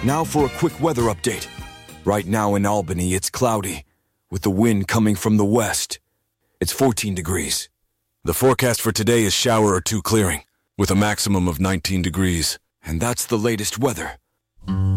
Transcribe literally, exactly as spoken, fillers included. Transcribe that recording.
Now for a quick weather update. Right now in Albany, it's cloudy, with the wind coming from the west. It's fourteen degrees. The forecast for today is shower or two clearing, with a maximum of nineteen degrees. And that's the latest weather.